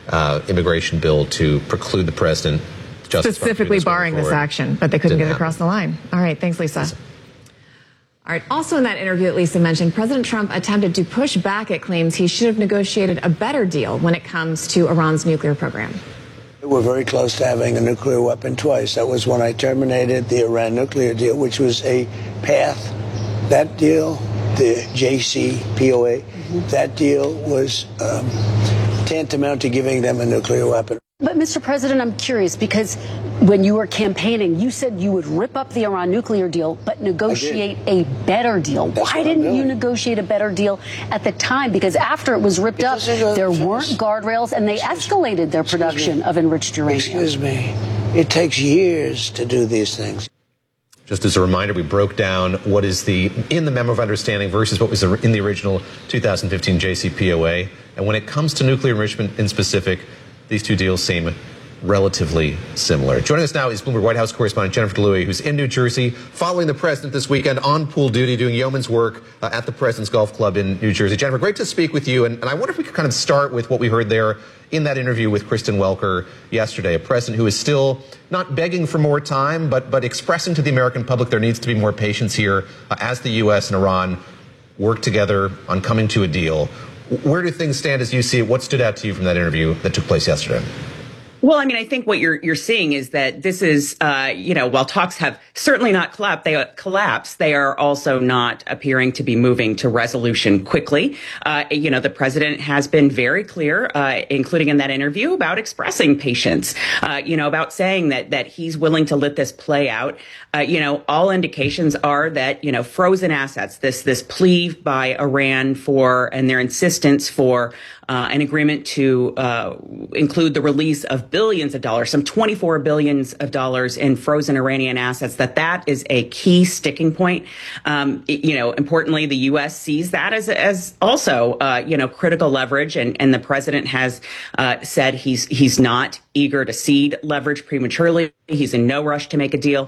immigration bill to preclude the president. Specifically barring this action, but they couldn't get across the line. All right, thanks, Lisa. All right, also in that interview that Lisa mentioned, President Trump attempted to push back at claims he should have negotiated a better deal when it comes to Iran's nuclear program. We're very close to having a nuclear weapon twice. That was when I terminated the Iran nuclear deal, which was a path. That deal, the JCPOA, that deal was tantamount to giving them a nuclear weapon. But, Mr. President, I'm curious, because when you were campaigning, you said you would rip up the Iran nuclear deal, but negotiate a better deal. Why didn't you negotiate a better deal at the time? Because after it was ripped up, there weren't guardrails, and they escalated their production of enriched uranium. Excuse me. It takes years to do these things. Just as a reminder, we broke down what is in the Memo of Understanding versus what was in the original 2015 JCPOA. And when it comes to nuclear enrichment in specific, these two deals seem relatively similar. Joining us now is Bloomberg White House correspondent Jennifer DeLuey, who's in New Jersey following the president this weekend on pool duty, doing yeoman's work at the President's Golf Club in New Jersey. Jennifer, great to speak with you. And I wonder if we could kind of start with what we heard there in that interview with Kristen Welker yesterday, a president who is still not begging for more time, but expressing to the American public there needs to be more patience here as the U.S. and Iran work together on coming to a deal. Where do things stand as you see it? What stood out to you from that interview that took place yesterday? Well, I mean, I think what you're seeing is that this is, while talks have certainly not collapsed, they are also not appearing to be moving to resolution quickly. The president has been very clear, including in that interview, about expressing patience, about saying that he's willing to let this play out. All indications are that, frozen assets, this plea by Iran and their insistence for an agreement to include the release of billions of dollars, some $24 billion in frozen Iranian assets, that is a key sticking point. Importantly, the U.S. sees that as also, critical leverage. And the president has said he's not eager to cede leverage prematurely. He's in no rush to make a deal.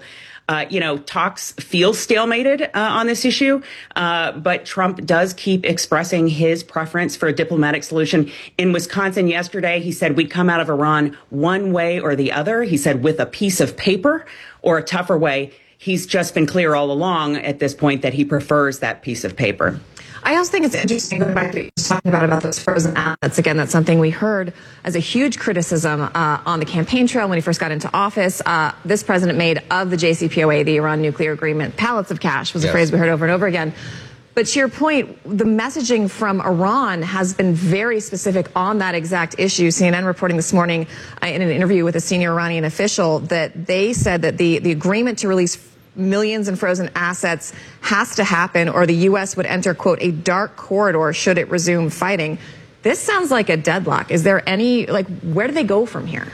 Talks feel stalemated on this issue, but Trump does keep expressing his preference for a diplomatic solution. In Wisconsin yesterday, he said we'd come out of Iran one way or the other. He said with a piece of paper or a tougher way. He's just been clear all along at this point that he prefers that piece of paper. I also think it's interesting, going back to what you were talking about those frozen assets. Again, that's something we heard as a huge criticism on the campaign trail when he first got into office. This president made of the JCPOA, the Iran nuclear agreement, pallets of cash was a phrase we heard over and over again. But to your point, the messaging from Iran has been very specific on that exact issue. CNN reporting this morning in an interview with a senior Iranian official that they said that the agreement to release millions in frozen assets has to happen, or the U.S. would enter, quote, a dark corridor should it resume fighting. This sounds like a deadlock. Is there any, where do they go from here?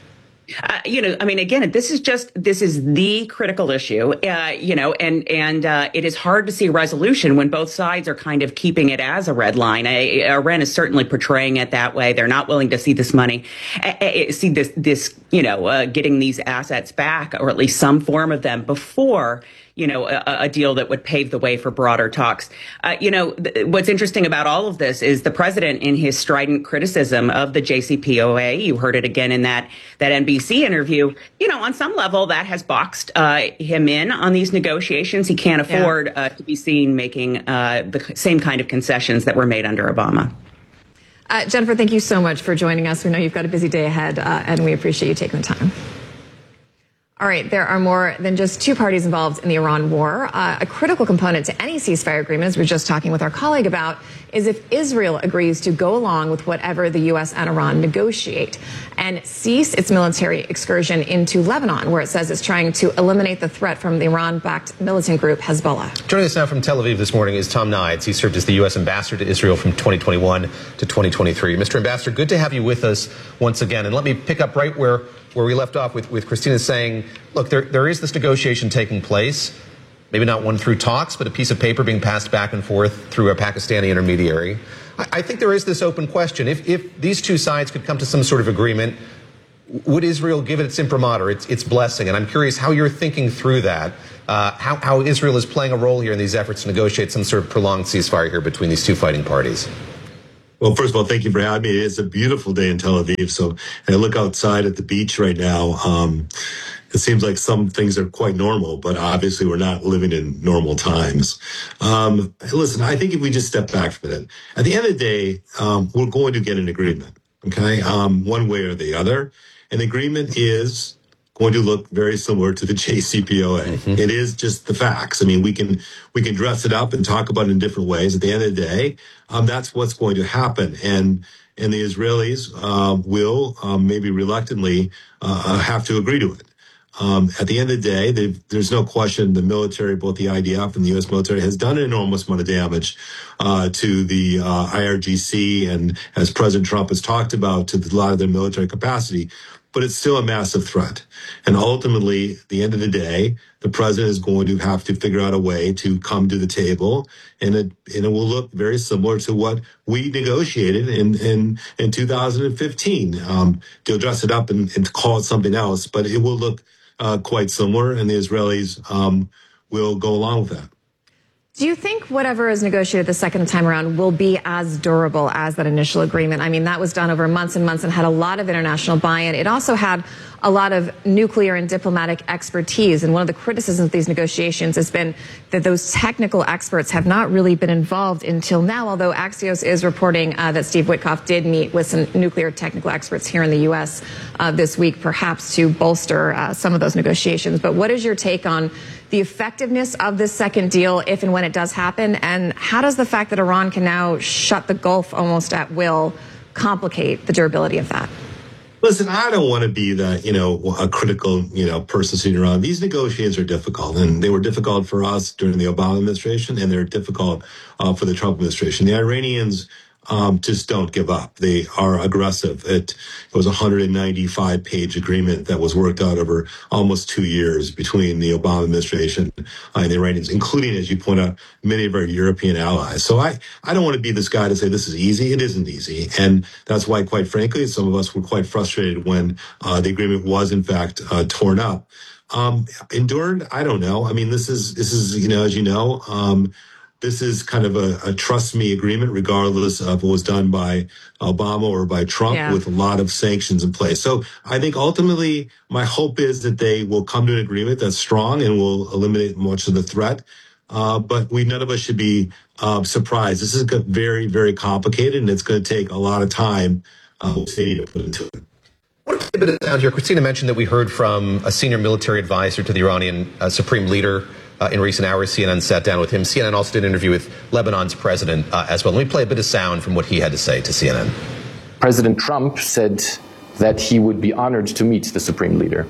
Again, this is the critical issue, and it is hard to see resolution when both sides are kind of keeping it as a red line. Iran is certainly portraying it that way. They're not willing to see this money, getting these assets back, or at least some form of them before a deal that would pave the way for broader talks. What's interesting about all of this is the president, in his strident criticism of the JCPOA, you heard it again in that NBC interview, on some level that has boxed him in on these negotiations. He can't afford to be seen making the same kind of concessions that were made under Obama. Jennifer, thank you so much for joining us. We know you've got a busy day ahead, and we appreciate you taking the time. All right, there are more than just two parties involved in the Iran war. A critical component to any ceasefire agreement, as we were just talking with our colleague about, is if Israel agrees to go along with whatever the U.S. and Iran negotiate and cease its military excursion into Lebanon, where it says it's trying to eliminate the threat from the Iran-backed militant group Hezbollah. Joining us now from Tel Aviv this morning is Tom Nides. He served as the U.S. ambassador to Israel from 2021 to 2023. Mr. Ambassador, good to have you with us once again. And let me pick up right where we left off with Christina saying, look, there is this negotiation taking place, maybe not one through talks, but a piece of paper being passed back and forth through a Pakistani intermediary. I think there is this open question. If these two sides could come to some sort of agreement, would Israel give it its imprimatur, its blessing? And I'm curious how you're thinking through that, how Israel is playing a role here in these efforts to negotiate some sort of prolonged ceasefire here between these two fighting parties. Well, first of all, thank you for having me. It's a beautiful day in Tel Aviv. So I look outside at the beach right now. It seems like some things are quite normal, but obviously we're not living in normal times. Listen, I think if we just step back from it, at the end of the day, we're going to get an agreement, okay, one way or the other. An agreement is going to look very similar to the JCPOA. Mm-hmm. It is just the facts. I mean, we can dress it up and talk about it in different ways. At the end of the day, that's what's going to happen. And the Israelis will maybe reluctantly have to agree to it. At the end of the day, there's no question the military, both the IDF and the U.S. military, has done an enormous amount of damage to the IRGC and, as President Trump has talked about, to a lot of their military capacity. But it's still a massive threat. And ultimately, at the end of the day, the president is going to have to figure out a way to come to the table. And it will look very similar to what we negotiated in 2015. They'll dress it up and call it something else, but it will look quite similar, and the Israelis will go along with that. Do you think whatever is negotiated the second time around will be as durable as that initial agreement? I mean, that was done over months and months and had a lot of international buy-in. It also had a lot of nuclear and diplomatic expertise. And one of the criticisms of these negotiations has been that those technical experts have not really been involved until now, although Axios is reporting that Steve Witkoff did meet with some nuclear technical experts here in the U.S. This week, perhaps to bolster some of those negotiations. But what is your take on the effectiveness of this second deal if and when it does happen? And how does the fact that Iran can now shut the Gulf almost at will complicate the durability of that? Listen, I don't want to be a critical, person sitting around. These negotiations are difficult, and they were difficult for us during the Obama administration, and they're difficult for the Trump administration. The Iranians just don't give up. They are aggressive. It was a 195-page agreement that was worked out over almost 2 years between the Obama administration and the Iranians, including, as you point out, many of our European allies. So I don't want to be this guy to say this is easy. It isn't easy. And that's why, quite frankly, some of us were quite frustrated when the agreement was, in fact, torn up. Endured? I don't know. I mean, this is, as you know, this is kind of a trust me agreement, regardless of what was done by Obama or by Trump, with a lot of sanctions in place. So I think ultimately my hope is that they will come to an agreement that's strong and will eliminate much of the threat. But none of us should be surprised. This is very, very complicated, and it's going to take a lot of time to put into it. What a bit of sound here. Christina mentioned that we heard from a senior military advisor to the Iranian supreme leader in recent hours. CNN sat down with him. CNN also did an interview with Lebanon's president as well. Let me play a bit of sound from what he had to say to CNN. President Trump said that he would be honored to meet the supreme leader.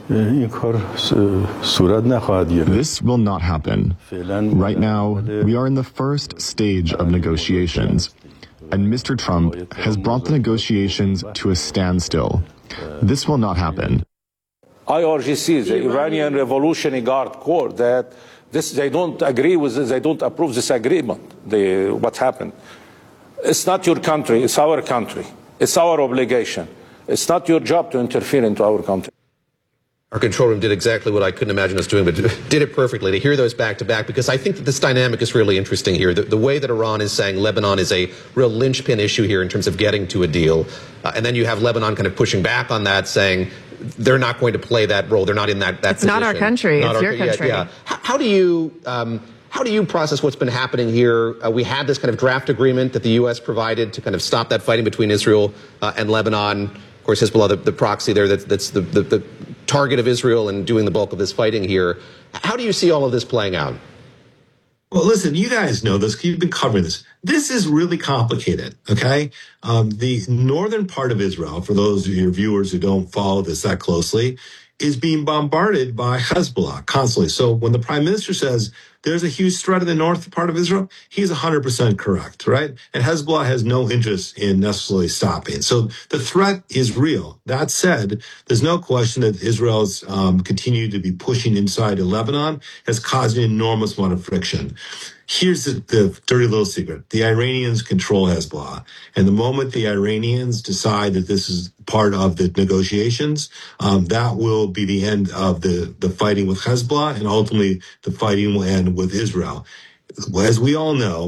This will not happen. Right now, we are in the first stage of negotiations, and Mr. Trump has brought the negotiations to a standstill. This will not happen. IRGC, the Iranian Revolutionary Guard Corps, that they don't agree with this, they don't approve this agreement, what happened. It's not your country, it's our country. It's our obligation. It's not your job to interfere into our country. Our control room did exactly what I couldn't imagine us doing, but did it perfectly, to hear those back to back, because I think that this dynamic is really interesting here. The way that Iran is saying Lebanon is a real linchpin issue here in terms of getting to a deal. And then you have Lebanon kind of pushing back on that, saying they're not going to play that role. They're not in that it's position. Not our country. It's your country. Yeah. How do you process what's been happening here? We had this kind of draft agreement that the U.S. provided to kind of stop that fighting between Israel and Lebanon. Of course, Hezbollah, the proxy there, that's the target of Israel and doing the bulk of this fighting here. How do you see all of this playing out? Well, listen, you guys know this. You've been covering this. This is really complicated, okay? The northern part of Israel, for those of your viewers who don't follow this that closely, is being bombarded by Hezbollah constantly. So when the prime minister says there's a huge threat in the north part of Israel, he's 100% correct, right? And Hezbollah has no interest in necessarily stopping. So the threat is real. That said, there's no question that Israel's continued to be pushing inside of Lebanon has caused an enormous amount of friction. Here's the dirty little secret. The Iranians control Hezbollah. And the moment the Iranians decide that this is part of the negotiations, that will be the end of the fighting with Hezbollah, and ultimately the fighting will end with Israel. As we all know,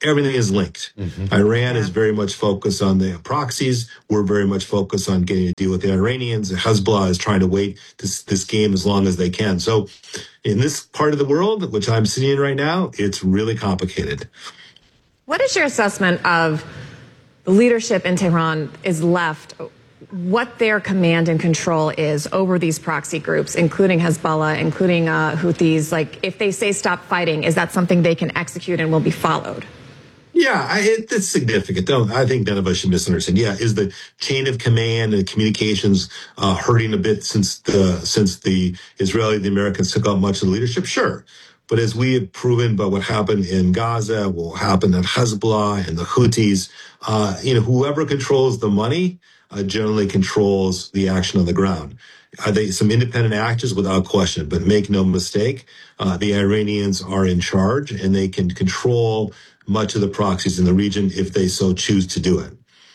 everything is linked. Iran is very much focused on the proxies. We're very much focused on getting a deal with the Iranians. Hezbollah is trying to wait this game as long as they can. So in this part of the world, which I'm sitting in right now, it's really complicated. What is your assessment of the leadership in Tehran is left, what their command and control is over these proxy groups, including Hezbollah, including Houthis? Like, if they say stop fighting, is that something they can execute and will be followed? Yeah, it's significant. I think none of us should misunderstand. Yeah, is the chain of command and communications hurting a bit since the Israeli, the Americans took out much of the leadership? Sure. But as we have proven by what happened in Gaza, what will happen at Hezbollah and the Houthis, whoever controls the money generally controls the action on the ground. Are they some independent actors? Without question, but make no mistake, the Iranians are in charge and they can control much of the proxies in the region if they so choose to do it.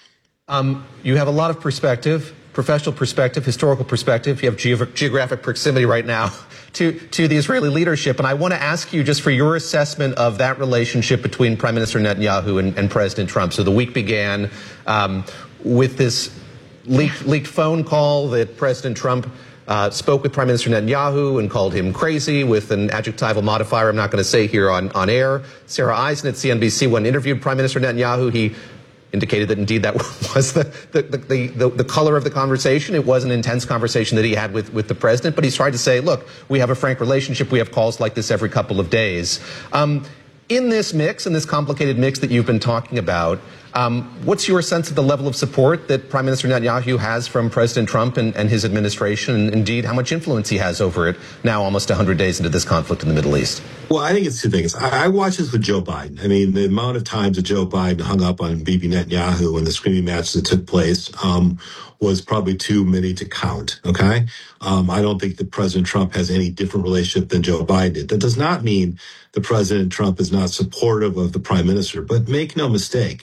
You have a lot of perspective, professional perspective, historical perspective. You have geographic proximity right now to the Israeli leadership. And I want to ask you just for your assessment of that relationship between Prime Minister Netanyahu and President Trump. So the week began with this leaked phone call that President Trump spoke with Prime Minister Netanyahu and called him crazy with an adjectival modifier I'm not going to say here on air. Sarah Eisen at CNBC, when interviewed Prime Minister Netanyahu, he indicated that indeed that was the color of the conversation. It was an intense conversation that he had with the president, but he's tried to say, look, we have a frank relationship. We have calls like this every couple of days. In this mix, in this complicated mix that you've been talking about, what's your sense of the level of support that Prime Minister Netanyahu has from President Trump and his administration, and indeed how much influence he has over it now almost 100 days into this conflict in the Middle East? Well, I think it's two things. I watched this with Joe Biden. I mean, the amount of times that Joe Biden hung up on Bibi Netanyahu and the screaming match that took place was probably too many to count, okay? I don't think that President Trump has any different relationship than Joe Biden did. That does not mean that President Trump is not supportive of the Prime Minister, but make no mistake,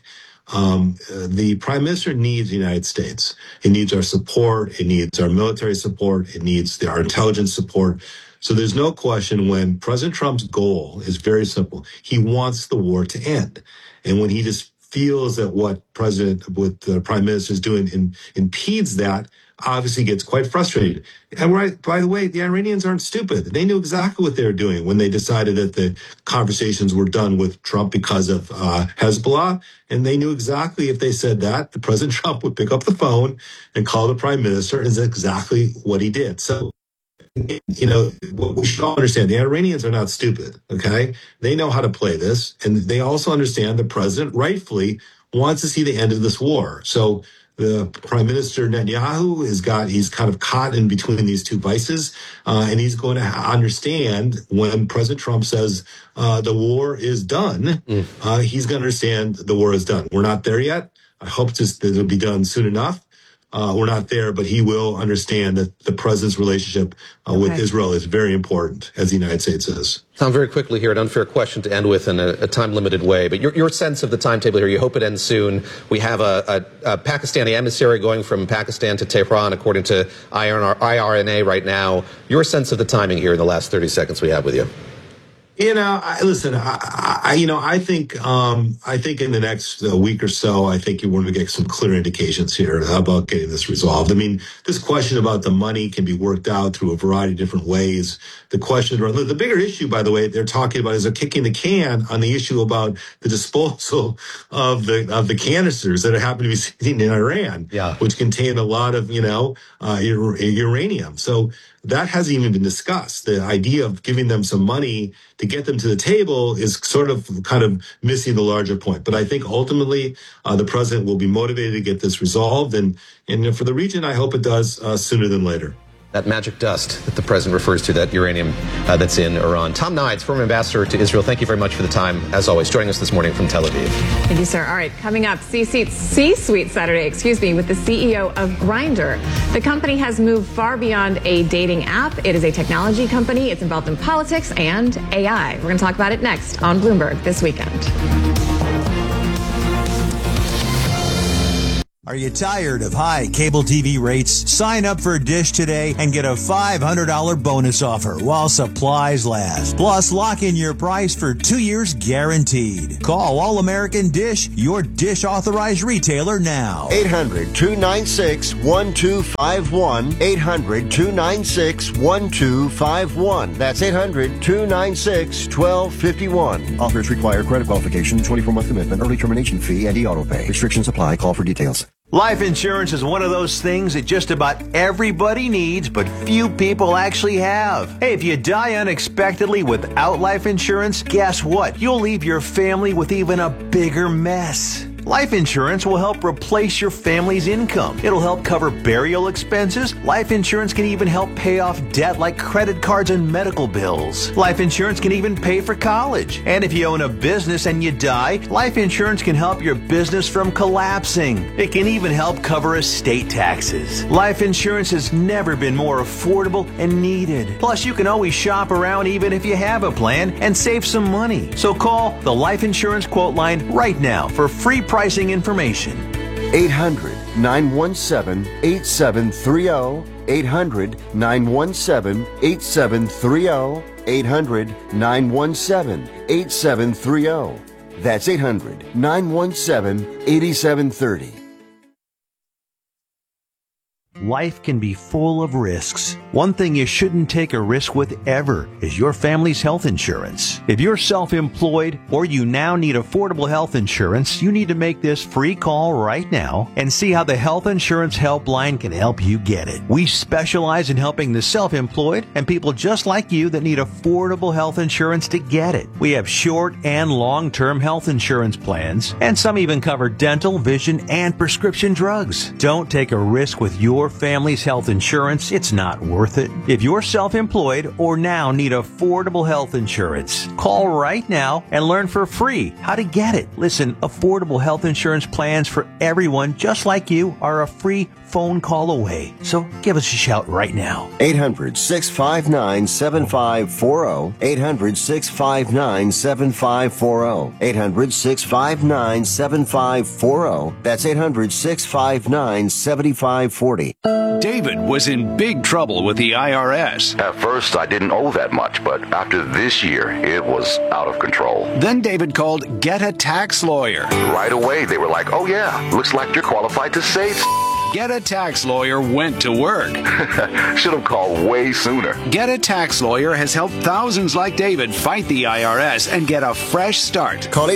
the Prime Minister needs the United States. It needs our support. It needs our military support. It needs our intelligence support. So there's no question when President Trump's goal is very simple. He wants the war to end. And when he just feels that what the Prime Minister is doing impedes that, obviously gets quite frustrated. And by the way, the Iranians aren't stupid. They knew exactly what they were doing when they decided that the conversations were done with Trump because of Hezbollah. And they knew exactly if they said that, the President Trump would pick up the phone and call the Prime Minister, and is exactly what he did. So, what we should all understand, the Iranians are not stupid, okay? They know how to play this, and they also understand the president rightfully wants to see the end of this war. So the Prime Minister Netanyahu he's kind of caught in between these two vices, and he's going to understand when President Trump says the war is done, he's going to understand the war is done. We're not there yet. I hope that it'll be done soon enough. We're not there, but he will understand that the president's relationship with Israel is very important, as the United States is. Tom, very quickly here, an unfair question to end with in a time-limited way, but your sense of the timetable here, you hope it ends soon. We have a Pakistani emissary going from Pakistan to Tehran, according to IRNA right now. Your sense of the timing here in the last 30 seconds we have with you. I think in the next week or so, I think you want to get some clear indications here about getting this resolved. I mean, this question about the money can be worked out through a variety of different ways. The question, the bigger issue, by the way, they're talking about is they're kicking the can on the issue about the disposal of the canisters that happen to be sitting in Iran, which contain a lot of, uranium. So that hasn't even been discussed. The idea of giving them some money to get them to the table is kind of missing the larger point. But I think ultimately the president will be motivated to get this resolved. And for the region, I hope it does sooner than later. That magic dust that the president refers to, that uranium that's in Iran. Tom Nides, former ambassador to Israel, thank you very much for the time, as always, joining us this morning from Tel Aviv. Thank you, sir. All right, coming up, C-Suite Saturday, with the CEO of Grindr. The company has moved far beyond a dating app. It is a technology company. It's involved in politics and AI. We're going to talk about it next on Bloomberg This Weekend. Are you tired of high cable TV rates? Sign up for Dish today and get a $500 bonus offer while supplies last. Plus, lock in your price for 2 years guaranteed. Call All American Dish, your Dish authorized retailer now. 800-296-1251. 800-296-1251. That's 800-296-1251. Offers require credit qualification, 24-month commitment, early termination fee, and e-auto pay. Restrictions apply. Call for details. Life insurance is one of those things that just about everybody needs, but few people actually have. Hey, if you die unexpectedly without life insurance, guess what? You'll leave your family with even a bigger mess. Life insurance will help replace your family's income. It'll help cover burial expenses. Life insurance can even help pay off debt like credit cards and medical bills. Life insurance can even pay for college. And if you own a business and you die, life insurance can help your business from collapsing. It can even help cover estate taxes. Life insurance has never been more affordable and needed. Plus, you can always shop around even if you have a plan and save some money. So call the Life Insurance Quote Line right now for free pricing information. 800-917-8730. 800-917-8730. 800-917-8730. That's 800-917-8730. Life can be full of risks. One thing you shouldn't take a risk with ever is your family's health insurance. If you're self-employed or you now need affordable health insurance, you need to make this free call right now and see how the Health Insurance Helpline can help you get it. We specialize in helping the self-employed and people just like you that need affordable health insurance to get it. We have short and long-term health insurance plans, and some even cover dental, vision, and prescription drugs. Don't take a risk with your family's health insurance. It's not worth it. If you're self-employed or now need affordable health insurance, call right now and learn for free how to get it. Listen, affordable health insurance plans for everyone just like you are a free phone call away. So give us a shout right now. 800-659-7540. 800-659-7540. 800-659-7540. That's 800-659-7540. David was in big trouble with the IRS. At first, I didn't owe that much, but after this year, it was out of control. Then David called Get a Tax Lawyer. Right away, they were like, oh yeah, looks like you're qualified to save. Get a Tax Lawyer went to work. Should have called way sooner. Get a Tax Lawyer has helped thousands like David fight the IRS and get a fresh start. Call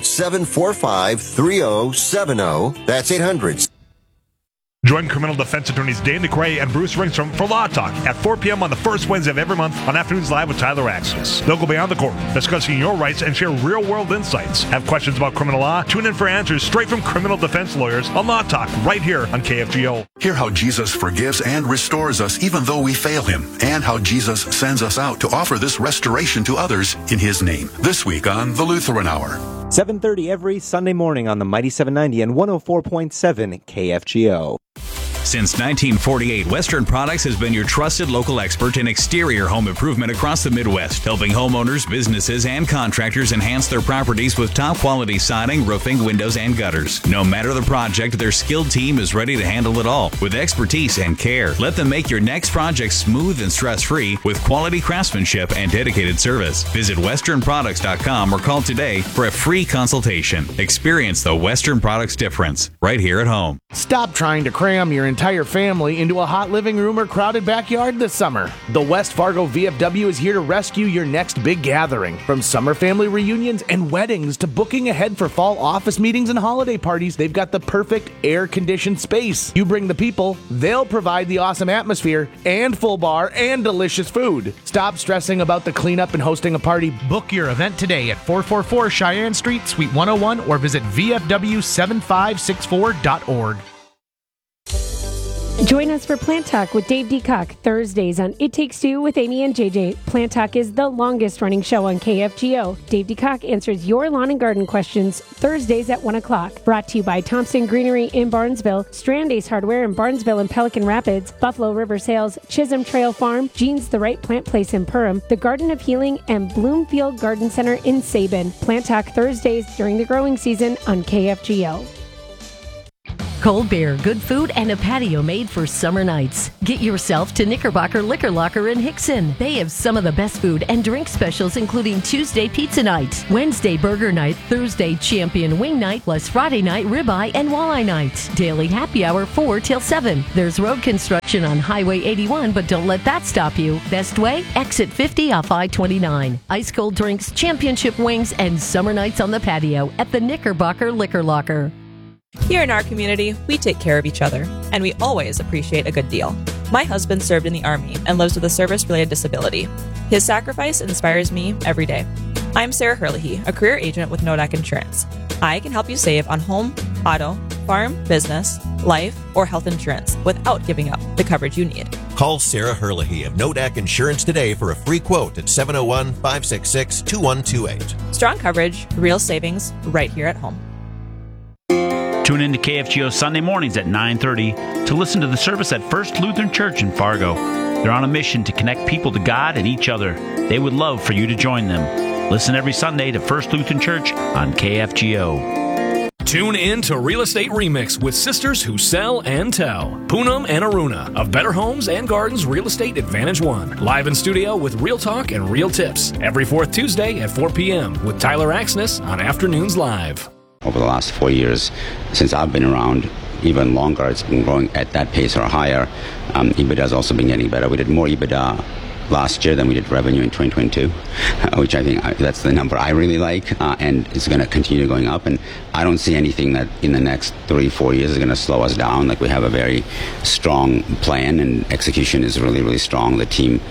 800-745-3070. That's 800. Join criminal defense attorneys Dane DeCray and Bruce Ringstrom for Law Talk at 4 p.m. on the first Wednesday of every month on Afternoons Live with Tyler Axis. They'll go beyond the court, discussing your rights and share real-world insights. Have questions about criminal law? Tune in for answers straight from criminal defense lawyers on Law Talk right here on KFGO. Hear how Jesus forgives and restores us even though we fail him, and how Jesus sends us out to offer this restoration to others in his name. This week on The Lutheran Hour. 7:30 every Sunday morning on the Mighty 790 and 104.7 KFGO. Since 1948, Western Products has been your trusted local expert in exterior home improvement across the Midwest, helping homeowners, businesses, and contractors enhance their properties with top-quality siding, roofing, windows, and gutters. No matter the project, their skilled team is ready to handle it all with expertise and care. Let them make your next project smooth and stress-free with quality craftsmanship and dedicated service. Visit westernproducts.com or call today for a free consultation. Experience the Western Products difference right here at home. Stop trying to cram your entire family into a hot living room or crowded backyard this summer. The West Fargo VFW is here to rescue your next big gathering. From summer family reunions and weddings to booking ahead for fall office meetings and holiday parties, they've got the perfect air-conditioned space. You bring the people, they'll provide the awesome atmosphere and full bar and delicious food. Stop stressing about the cleanup and hosting a party. Book your event today at 444 Cheyenne Street, Suite 101, or visit vfw7564.org. Join us for Plant Talk with Dave Deacock, Thursdays on It Takes Two with Amy and JJ. Plant Talk is the longest running show on KFGO. Dave Deacock answers your lawn and garden questions Thursdays at 1 o'clock. Brought to you by Thompson Greenery in Barnesville, Strand Ace Hardware in Barnesville and Pelican Rapids, Buffalo River Sales, Chisholm Trail Farm, Jean's The Right Plant Place in Perham, The Garden of Healing, and Bloomfield Garden Center in Sabin. Plant Talk Thursdays during the growing season on KFGO. Cold beer, good food, and a patio made for summer nights. Get yourself to Knickerbocker Liquor Locker in Hickson. They have some of the best food and drink specials, including Tuesday pizza night, Wednesday burger night, Thursday champion wing night, plus Friday night ribeye and walleye night. Daily happy hour 4 till 7. There's road construction on Highway 81, but don't let that stop you. Best way? Exit 50 off I-29. Ice cold drinks, championship wings, and summer nights on the patio at the Knickerbocker Liquor Locker. Here in our community, we take care of each other, and we always appreciate a good deal. My husband served in the Army and lives with a service-related disability. His sacrifice inspires me every day. I'm Sarah Herlihy, a career agent with Nodak Insurance. I can help you save on home, auto, farm, business, life, or health insurance without giving up the coverage you need. Call Sarah Herlihy of Nodak Insurance today for a free quote at 701-566-2128. Strong coverage, real savings, right here at home. Tune in to KFGO Sunday mornings at 9:30 to listen to the service at First Lutheran Church in Fargo. They're on a mission to connect people to God and each other. They would love for you to join them. Listen every Sunday to First Lutheran Church on KFGO. Tune in to Real Estate Remix with sisters who sell and tell. Poonam and Aruna of Better Homes and Gardens Real Estate Advantage One. Live in studio with real talk and real tips. Every fourth Tuesday at 4 p.m. with Tyler Axness on Afternoons Live. Over the last 4 years, since I've been around, even longer, it's been growing at that pace or higher. EBITDA has also been getting better. We did more EBITDA last year than we did revenue in 2022, which I think that's the number I really like, and it's going to continue going up. And I don't see anything that in the next 3-4 years is going to slow us down. Like, we have a very strong plan, and execution is really, really strong. The team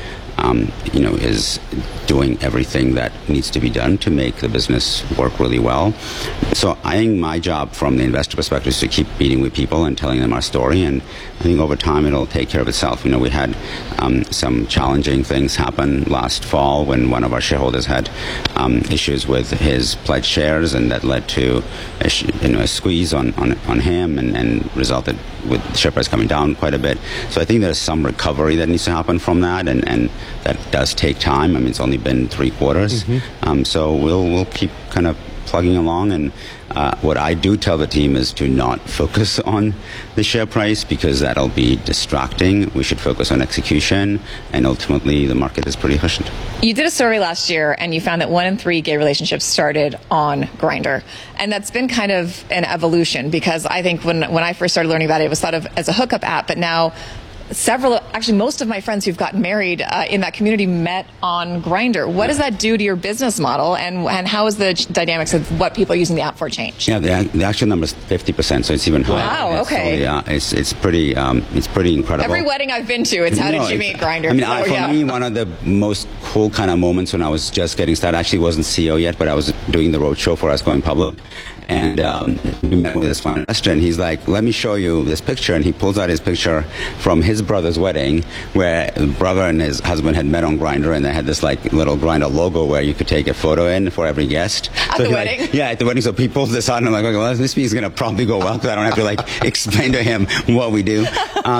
is doing everything that needs to be done to make the business work really well. So I think my job from the investor perspective is to keep meeting with people and telling them our story, and I think over time it'll take care of itself. We had some challenging things happen last fall when one of our shareholders had issues with his pledged shares, and that led to a squeeze on him and resulted with the share price coming down quite a bit. So I think there's some recovery that needs to happen from that, and that does take time. I mean, it's only been 3 quarters. So we'll keep kind of plugging along, and what I do tell the team is to not focus on the share price, because that'll be distracting. We should focus on execution, and ultimately the market is pretty cushioned. You did a survey last year, and you found that 1 in 3 gay relationships started on Grindr, and that's been kind of an evolution, because I think when I first started learning about it, it was thought of as a hookup app, but now most of my friends who've gotten married in that community met on Grindr. What does that do to your business model, and how is the dynamics of what people are using the app for changed? Yeah, the actual number is 50%, so it's even higher. Wow, okay. So, yeah, it's pretty incredible. Every wedding I've been to, it's how did you meet Grindr? I mean, for me, one of the most cool kind of moments when I was just getting started, I actually wasn't CEO yet, but I was doing the roadshow for us going public. And we met with this one investor, and he's like, let me show you this picture. And he pulls out his picture from his brother's wedding, where the brother and his husband had met on Grindr, and they had this like little Grindr logo where you could take a photo in for every guest. At the wedding? At the wedding. So he pulls this out, and I'm like, okay, well, this means it's going to probably go well, because I don't have to like explain to him what we do.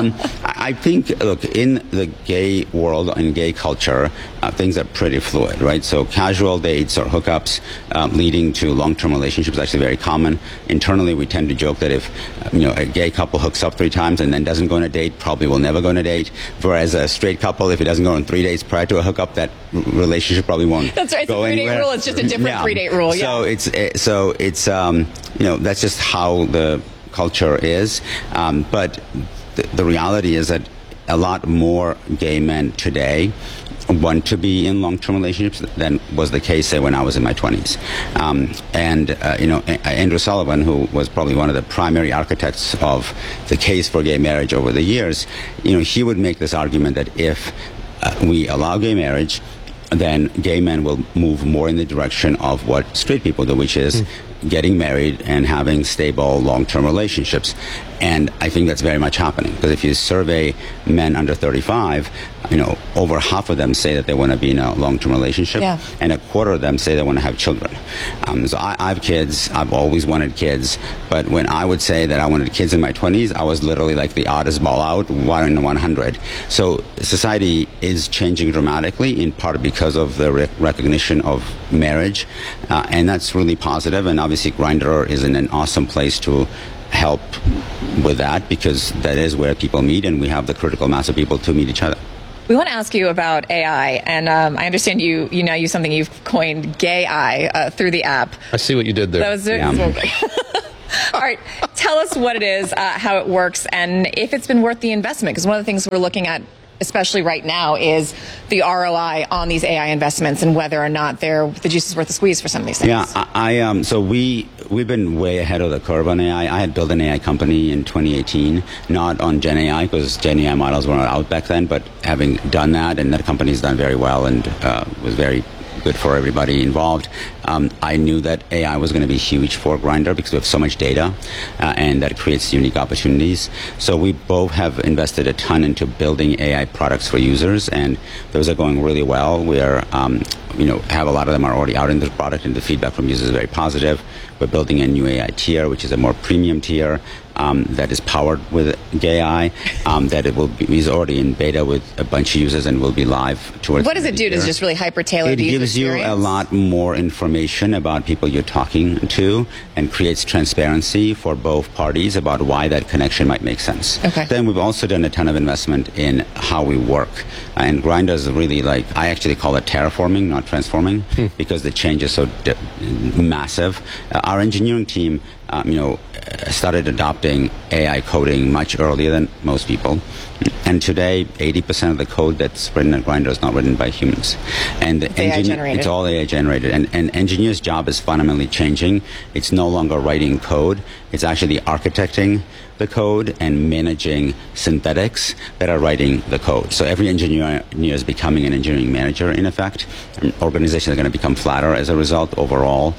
I think, look, in the gay world, in gay culture, things are pretty fluid, right? So casual dates or hookups leading to long-term relationships is actually very common. Internally, we tend to joke that if a gay couple hooks up 3 times and then doesn't go on a date, probably will never go on a date. Whereas a straight couple, if it doesn't go on 3 dates prior to a hookup, that relationship probably won't. That's right. It's go a 3-date anywhere. rule. It's just a different 3-date rule. So it's that's just how the culture is. But the reality is that a lot more gay men today want to be in long-term relationships than was the case, say, when I was in my 20s. Andrew Sullivan, who was probably one of the primary architects of the case for gay marriage over the years, he would make this argument that if we allow gay marriage, then gay men will move more in the direction of what straight people do, which is getting married and having stable long-term relationships. And I think that's very much happening, because if you survey men under 35, over half of them say that they want to be in a long-term relationship, and a quarter of them say they want to have children. So I have kids. I've always wanted kids, but when I would say that I wanted kids in my 20s, I was literally like the oddest ball out, 1 in 100. So society is changing dramatically, in part because of the recognition of marriage, and that's really positive. And obviously Grindr is in an awesome place to help with that, because that is where people meet, and we have the critical mass of people to meet each other. We want to ask you about AI, and I understand you now use something you've coined, Gay-I, through the app. I see what you did there. That was All right, tell us what it is, how it works, and if it's been worth the investment, because one of the things we're looking at, especially right now, is the ROI on these AI investments and whether or not the juice is worth the squeeze for some of these things. Yeah, so we've been way ahead of the curve on AI. I had built an AI company in 2018, not on Gen AI, because Gen AI models were not out back then, but having done that, and that company's done very well and was very good for everybody involved. I knew that AI was going to be huge for Grindr because we have so much data, and that creates unique opportunities. So we both have invested a ton into building AI products for users, and those are going really well. We are, have a lot of them are already out in the product, and the feedback from users is very positive. We're building a new AI tier, which is a more premium tier that is powered with Gay-I, that is already in beta with a bunch of users and will be live towards. What does it do? Does it just really hyper tailor the user experience? It gives you a lot more information about people you're talking to, and creates transparency for both parties about why that connection might make sense. Okay. Then we've also done a ton of investment in how we work, and Grindr is really I actually call it terraforming, not transforming, because the change is so massive. Our engineering team, started adopting AI coding much earlier than most people. And today, 80% of the code that's written at Grindr is not written by humans. And it's all AI generated. And engineers' job is fundamentally changing. It's no longer writing code. It's actually architecting the code and managing synthetics that are writing the code. So every engineer is becoming an engineering manager, in effect. And organizations are going to become flatter as a result overall.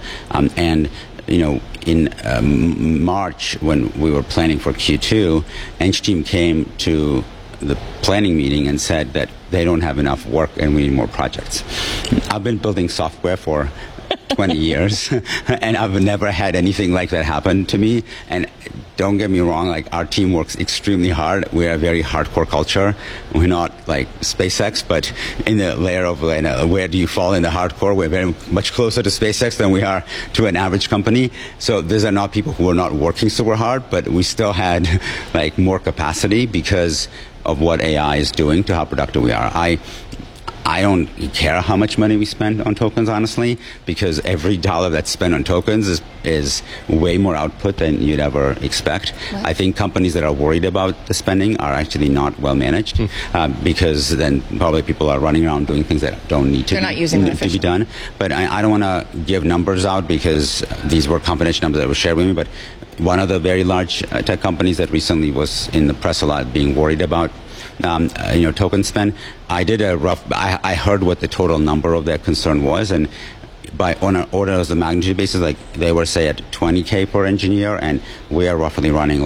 In March, when we were planning for Q2, Eng team came to the planning meeting and said that they don't have enough work and we need more projects. I've been building software for 20 years, and I've never had anything like that happen to me. And don't get me wrong, our team works extremely hard. We're a very hardcore culture. We're not like SpaceX, but in the layer of where do you fall in the hardcore, we're very much closer to SpaceX than we are to an average company. So these are not people who are not working super hard, but we still had more capacity because of what AI is doing to how productive we are. I don't care how much money we spend on tokens, honestly, because every dollar that's spent on tokens is way more output than you'd ever expect. Right. I think companies that are worried about the spending are actually not well managed, because then probably people are running around doing things that don't need to be done. But I don't want to give numbers out because these were confidential numbers that were shared with me. But one of the very large tech companies that recently was in the press a lot being worried about token spend. I did I heard what the total number of their concern was, and on an order of the magnitude basis, they were say at 20K per engineer, and we are roughly running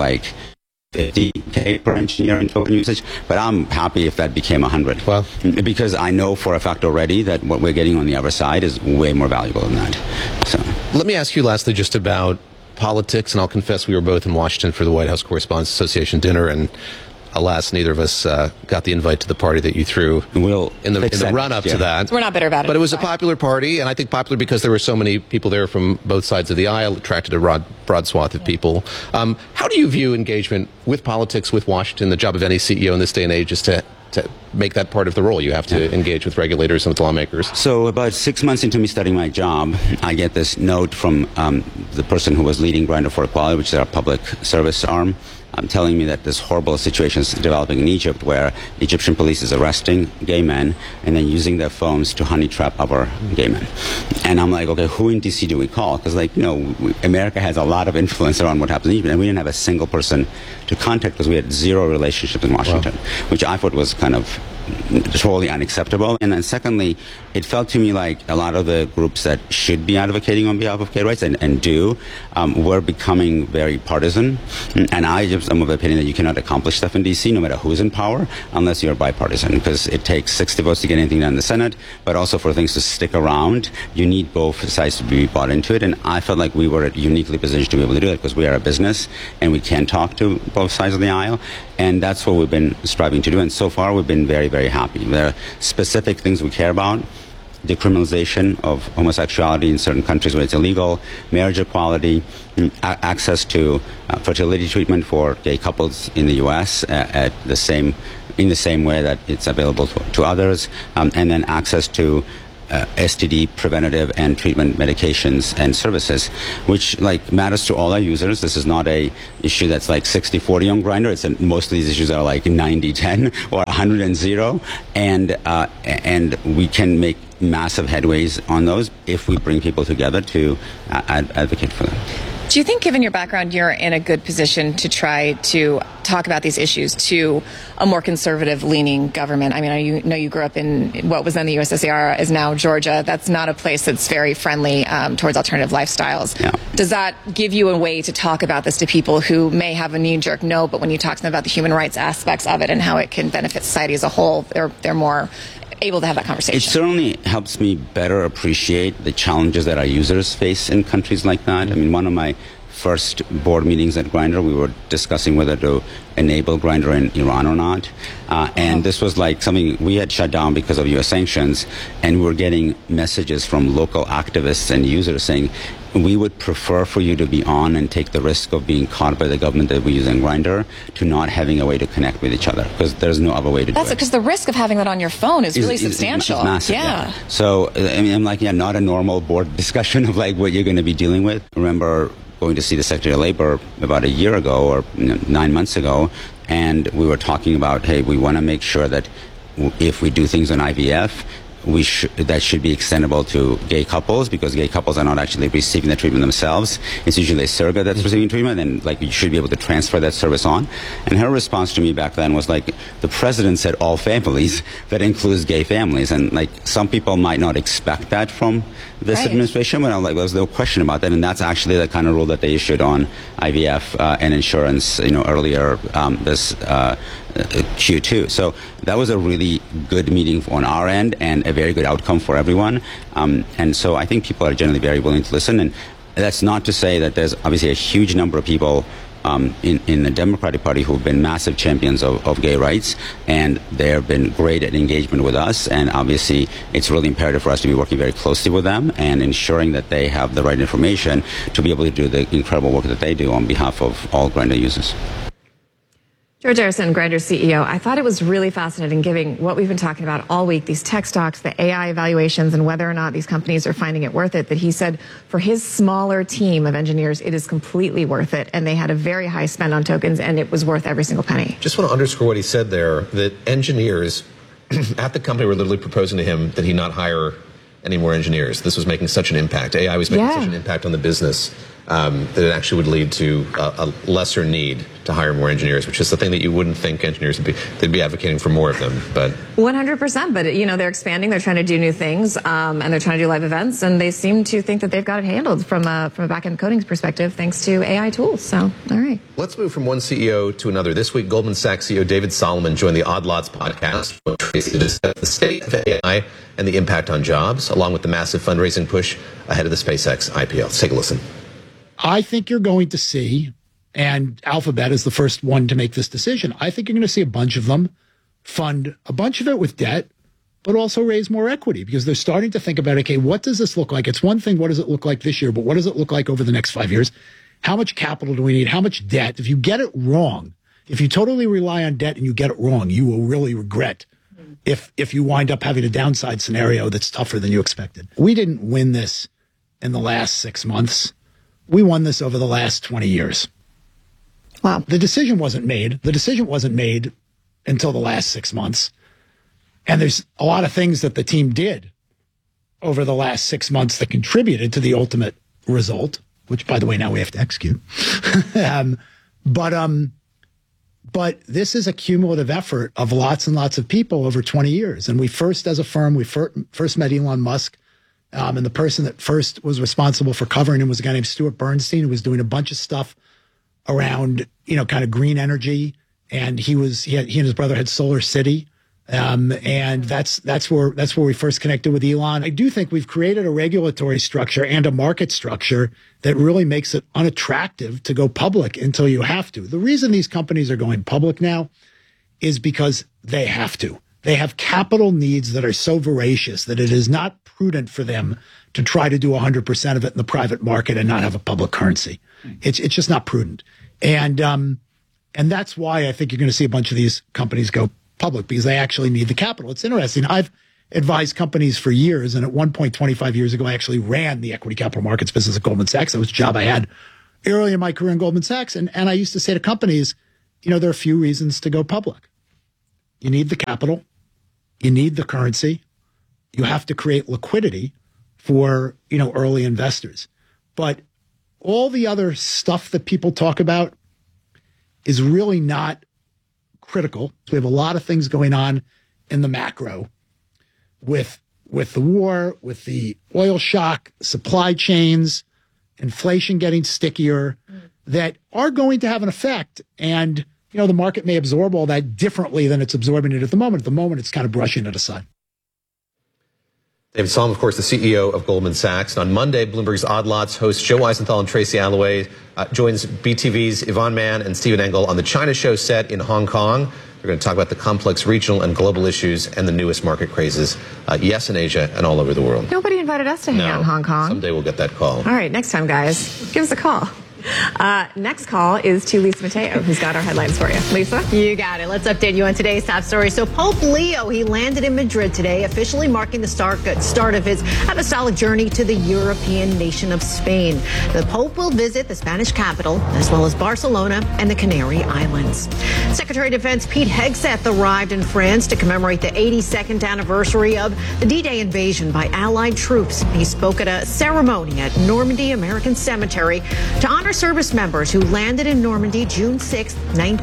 50K per engineer in token usage. But I'm happy if that became 100. Well, because I know for a fact already that what we're getting on the other side is way more valuable than that. So let me ask you lastly just about politics, and I'll confess we were both in Washington for the White House Correspondents Association dinner, and alas, neither of us got the invite to the party that you threw in the run-up to that. We're not bitter about it. But it was a popular party, and I think popular because there were so many people there from both sides of the aisle, attracted a broad swath of people. How do you view engagement with politics, with Washington? The job of any CEO in this day and age is to make that part of the role. You have to engage with regulators and with lawmakers. So about 6 months into me starting my job, I get this note from the person who was leading Grindr for Equality, which is our public service arm, telling me that this horrible situation is developing in Egypt, where Egyptian police is arresting gay men and then using their phones to honey trap other gay men. And I'm like, okay, who in DC do we call? Because America has a lot of influence around what happens in Egypt, and we didn't have a single person to contact because we had zero relationships in Washington, which I thought was kind of totally unacceptable. And then secondly, it felt to me like a lot of the groups that should be advocating on behalf of gay rights and do were becoming very partisan. And I just am of the opinion that you cannot accomplish stuff in D.C., no matter who's in power, unless you're bipartisan, because it takes 60 votes to get anything done in the Senate, but also for things to stick around, you need both sides to be bought into it. And I felt like we were uniquely positioned to be able to do that because we are a business and we can talk to both sides of the aisle. And that's what we've been striving to do. And so far, we've been very, very happy. There are specific things we care about. decriminalization of homosexuality in certain countries where it's illegal, marriage equality, access to fertility treatment for gay couples in the U.S. In the same way that it's available to others, and then access to STD preventative and treatment medications and services, which matters to all our users. This is not a issue that's 60-40 on Grindr. Most of these issues are 90-10 or 100-0, and we can make massive headways on those if we bring people together to advocate for them. Do you think, given your background, you're in a good position to try to talk about these issues to a more conservative-leaning government? I mean, I know you grew up in what was then the USSR, is now Georgia. That's not a place that's very friendly towards alternative lifestyles. Yeah. Does that give you a way to talk about this to people who may have a knee-jerk no, but when you talk to them about the human rights aspects of it and how it can benefit society as a whole, they're more able to have that conversation? It certainly helps me better appreciate the challenges that our users face in countries like that. I mean, one of my first board meetings at Grindr, we were discussing whether to enable Grindr in Iran or not. And this was something we had shut down because of U.S. sanctions. And we were getting messages from local activists and users saying, we would prefer for you to be on and take the risk of being caught by the government that we use in Grindr to not having a way to connect with each other, because there's no other way to do it. That's because the risk of having that on your phone is really substantial. It's massive, yeah. So, I mean, I'm not a normal board discussion of what you're going to be dealing with. Remember going to see the Secretary of Labor about a year ago or 9 months ago, and we were talking about, hey, we want to make sure that if we do things on IVF, that should be extendable to gay couples, because gay couples are not actually receiving the treatment themselves. It's usually a surrogate that's receiving treatment, and you should be able to transfer that service on. And her response to me back then was the president said all families, that includes gay families, and some people might not expect that from this administration, but there's no question about that, and that's actually the kind of rule that they issued on IVF and insurance, earlier this Q2. So that was a really good meeting on our end and a very good outcome for everyone. And so I think people are generally very willing to listen. And that's not to say that there's obviously a huge number of people in the Democratic Party who've been massive champions of gay rights, and they've been great at engagement with us. And obviously, it's really imperative for us to be working very closely with them and ensuring that they have the right information to be able to do the incredible work that they do on behalf of all Grindr users. George Arison, Grindr's CEO, I thought it was really fascinating, given what we've been talking about all week, these tech stocks, the AI evaluations, and whether or not these companies are finding it worth it, that he said for his smaller team of engineers, it is completely worth it, and they had a very high spend on tokens, and it was worth every single penny. Just want to underscore what he said there, that engineers at the company were literally proposing to him that he not hire any more engineers. This was making such an impact. AI was making such an impact on the business that it actually would lead to a lesser need to hire more engineers, which is the thing that you wouldn't think engineers would be. They'd be advocating for more of them, but 100%. But they're expanding. They're trying to do new things, and they're trying to do live events, and they seem to think that they've got it handled from a back-end coding perspective, thanks to AI tools. So, all right. Let's move from one CEO to another. This week, Goldman Sachs CEO David Solomon joined the Odd Lots podcast to discuss the state of AI and the impact on jobs, along with the massive fundraising push ahead of the SpaceX IPO. Let's take a listen. I think you're going to see, and Alphabet is the first one to make this decision, I think you're going to see a bunch of them fund a bunch of it with debt, but also raise more equity, because they're starting to think about, okay, what does this look like? It's one thing, what does it look like this year, but what does it look like over the next 5 years? How much capital do we need? How much debt? If you get it wrong, if you totally rely on debt and you get it wrong, you will really regret if you wind up having a downside scenario that's tougher than you expected. We didn't win this in the last 6 months. We won this over the last 20 years. Wow. The decision wasn't made. The decision wasn't made until the last 6 months. And there's a lot of things that the team did over the last 6 months that contributed to the ultimate result, which, by the way, now we have to execute. But this is a cumulative effort of lots and lots of people over 20 years. And we first, as a firm, we first met Elon Musk. And the person that first was responsible for covering him was a guy named Stuart Bernstein, who was doing a bunch of stuff around, kind of green energy. And he and his brother had Solar City. And that's where we first connected with Elon. I do think we've created a regulatory structure and a market structure that really makes it unattractive to go public until you have to. The reason these companies are going public now is because they have to. They have capital needs that are so voracious that it is not prudent for them to try to do 100% of it in the private market and not have a public currency. It's just not prudent. And that's why I think you're going to see a bunch of these companies go public, because they actually need the capital. It's interesting. I've advised companies for years, and at one point 25 years ago, I actually ran the equity capital markets business at Goldman Sachs. That was a job I had early in my career in Goldman Sachs. And I used to say to companies, there are a few reasons to go public. You need the capital. You need the currency. You have to create liquidity for, early investors. But all the other stuff that people talk about is really not critical. So we have a lot of things going on in the macro with the war, with the oil shock, supply chains, inflation getting stickier, that are going to have an effect. And, the market may absorb all that differently than it's absorbing it at the moment. At the moment, it's kind of brushing it aside. David Solomon, of course, the CEO of Goldman Sachs. And on Monday, Bloomberg's Odd Lots host Joe Weisenthal and Tracy Alloway joins BTV's Yvonne Mann and Stephen Engel on the China show set in Hong Kong. They're going to talk about the complex regional and global issues and the newest market crazes, yes, in Asia and all over the world. Nobody invited us to hang out in Hong Kong. Someday we'll get that call. All right, next time, guys, give us a call. Next call is to Lisa Mateo, who's got our headlines for you. Lisa? You got it. Let's update you on today's top story. So Pope Leo, he landed in Madrid today, officially marking the start of his apostolic journey to the European nation of Spain. The Pope will visit the Spanish capital, as well as Barcelona and the Canary Islands. Secretary of Defense Pete Hegseth arrived in France to commemorate the 82nd anniversary of the D-Day invasion by Allied troops. He spoke at a ceremony at Normandy American Cemetery to honor service members who landed in Normandy June 6,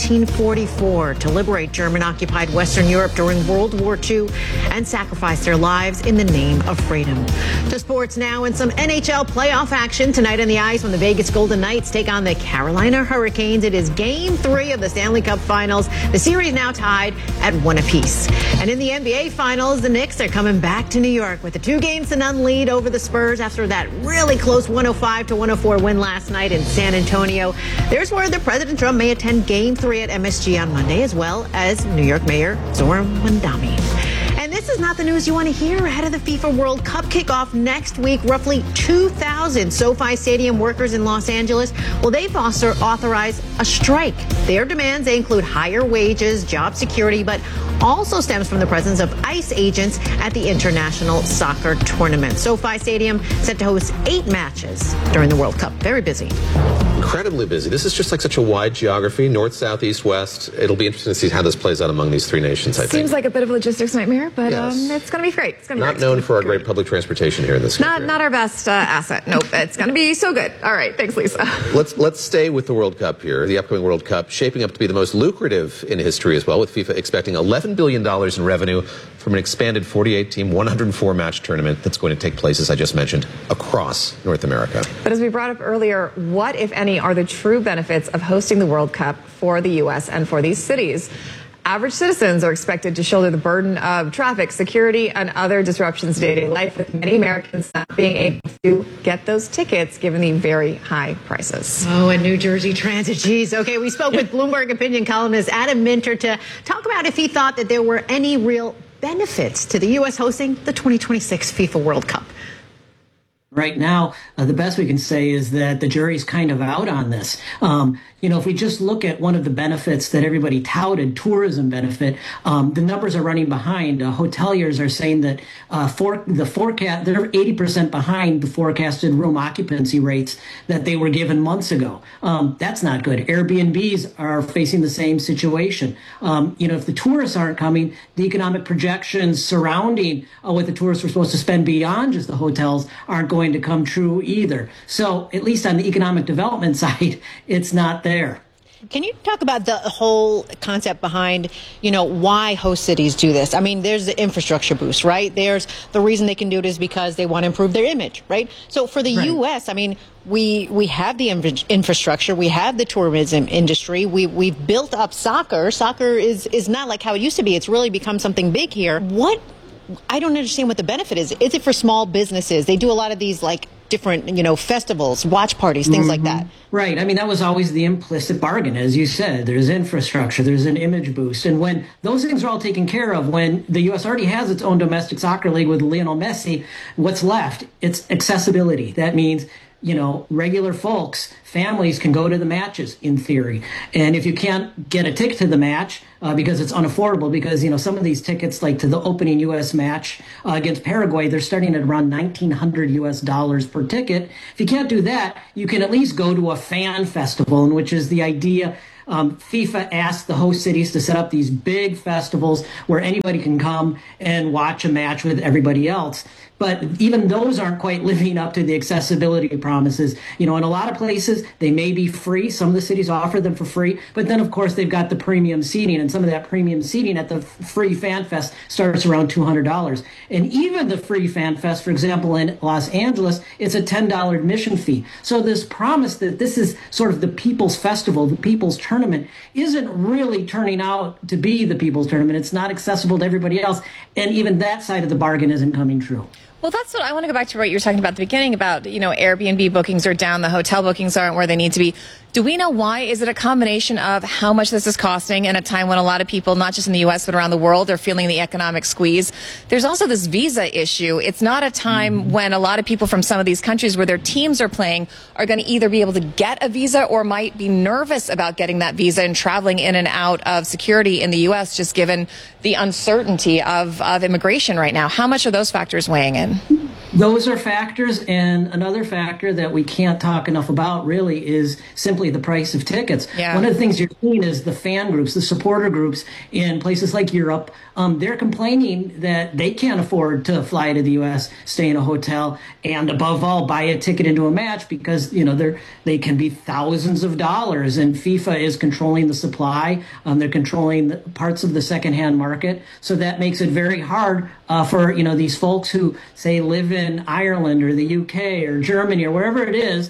1944, to liberate German-occupied Western Europe during World War II and sacrifice their lives in the name of freedom. To sports now, and some NHL playoff action tonight on the ice when the Vegas Golden Knights take on the Carolina Hurricanes. It is Game 3 of the Stanley Cup Finals. The series now tied at 1 apiece. And in the NBA Finals, the Knicks are coming back to New York with a 2-0 lead over the Spurs after that really close 105-104 win last night in San Antonio. There's word that President Trump may attend Game 3 at MSG on Monday, as well as New York Mayor Zohran Mamdani. And this is not the news you want to hear ahead of the FIFA World Cup kickoff next week. Roughly 2,000 SoFi Stadium workers in Los Angeles, they've also authorized a strike. Their demands, they include higher wages, job security, but also stems from the presence of ICE agents at the International Soccer Tournament. SoFi Stadium set to host 8 matches during the World Cup. Very busy. Incredibly busy. This is just like such a wide geography, north, south, east, west. It'll be interesting to see how this plays out among these 3 nations, I think. Seems like a bit of a logistics nightmare, but it's going to be great. It's going to be not known for our great public transportation here in this country. Not our best asset. Nope. It's going to be so good. All right. Thanks, Lisa. Let's stay with the World Cup here. The upcoming World Cup shaping up to be the most lucrative in history as well, with FIFA expecting $11 billion in revenue from an expanded 48-team, 104-match tournament that's going to take place, as I just mentioned, across North America. But as we brought up earlier, what, if any, are the true benefits of hosting the World Cup for the U.S. and for these cities? Average citizens are expected to shoulder the burden of traffic, security, and other disruptions to daily life, with many Americans not being able to get those tickets given the very high prices. Oh, and New Jersey Transit, geez. Okay, we spoke with Bloomberg opinion columnist Adam Minter to talk about if he thought that there were any real benefits to the U.S. hosting the 2026 FIFA World Cup. Right now, the best we can say is that the jury's kind of out on this. If we just look at one of the benefits that everybody touted, tourism benefit, the numbers are running behind. Hoteliers are saying that the forecast, they're 80% behind the forecasted room occupancy rates that they were given months ago. That's not good. Airbnbs are facing the same situation. If the tourists aren't coming, the economic projections surrounding what the tourists were supposed to spend beyond just the hotels aren't going to come true either. So at least on the economic development side, it's not there. Can you talk about the whole concept behind, why host cities do this? I mean, there's the infrastructure boost, right? There's the reason they can do it is because they want to improve their image, right? So for the U.S., I mean, we have the infrastructure, we have the tourism industry, we've built up soccer. Soccer is not like how it used to be. It's really become something big here. I don't understand what the benefit is. Is it for small businesses? They do a lot of these different, festivals, watch parties, things like that. Right. I mean, that was always the implicit bargain. As you said, there's infrastructure, there's an image boost. And when those things are all taken care of, when the U.S. already has its own domestic soccer league with Lionel Messi, what's left? It's accessibility. That means, regular folks, families can go to the matches in theory. And if you can't get a ticket to the match because it's unaffordable, because, some of these tickets, like to the opening U.S. match against Paraguay, they're starting at around $1,900 per ticket. If you can't do that, you can at least go to a fan festival, in which is the idea. FIFA asked the host cities to set up these big festivals where anybody can come and watch a match with everybody else. But even those aren't quite living up to the accessibility promises. In a lot of places, they may be free. Some of the cities offer them for free. But then, of course, they've got the premium seating. And some of that premium seating at the free Fan Fest starts around $200. And even the free Fan Fest, for example, in Los Angeles, it's a $10 admission fee. So this promise that this is sort of the people's festival, the people's tournament, isn't really turning out to be the people's tournament. It's not accessible to everybody else. And even that side of the bargain isn't coming true. Well, that's what I want to go back to what you were talking about at the beginning about, Airbnb bookings are down, the hotel bookings aren't where they need to be. Do we know why? Is it a combination of how much this is costing in a time when a lot of people, not just in the U.S., but around the world, are feeling the economic squeeze? There's also this visa issue. It's not a time when a lot of people from some of these countries where their teams are playing are going to either be able to get a visa or might be nervous about getting that visa and traveling in and out of security in the U.S., just given the uncertainty of immigration right now. How much are those factors weighing in? Those are factors, and another factor that we can't talk enough about really is simply the price of tickets. Yeah. One of the things you're seeing is the fan groups, the supporter groups in places like Europe, they're complaining that they can't afford to fly to the U.S., stay in a hotel, and above all, buy a ticket into a match because, they can be thousands of dollars, and FIFA is controlling the supply. They're controlling the parts of the secondhand market. So that makes it very hard for, these folks who, say, live in Ireland or the UK or Germany or wherever it is,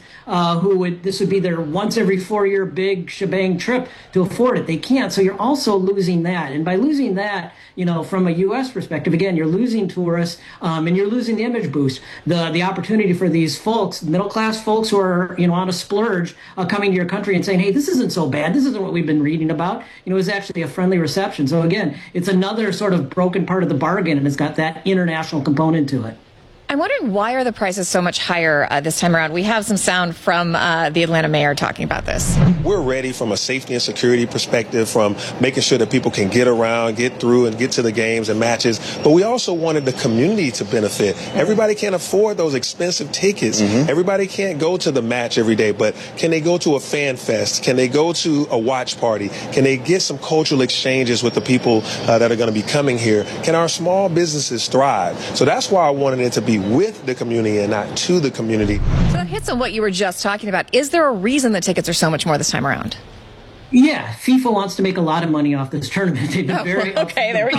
this would be their once every 4-year big shebang trip to afford it. They can't. So you're also losing that. And by losing that, from a U.S. perspective, again, you're losing tourists and you're losing the image boost, the opportunity for these folks, middle-class folks who are, on a splurge, coming to your country and saying, hey, this isn't so bad. This isn't what we've been reading about. It's actually a friendly reception. So again, it's another sort of broken part of the bargain, and it's got that international component to it. I'm wondering, why are the prices so much higher this time around? We have some sound from the Atlanta mayor talking about this. We're ready from a safety and security perspective, from making sure that people can get around, get through, and get to the games and matches. But we also wanted the community to benefit. Everybody can't afford those expensive tickets. Everybody can't go to the match every day, but can they go to a fan fest? Can they go to a watch party? Can they get some cultural exchanges with the people that are going to be coming here? Can our small businesses thrive? So that's why I wanted it to be with the community and not to the community. So that hits on what you were just talking about. Is there a reason the tickets are so much more this time around? Yeah, FIFA wants to make a lot of money off this tournament. They've been very okay, there we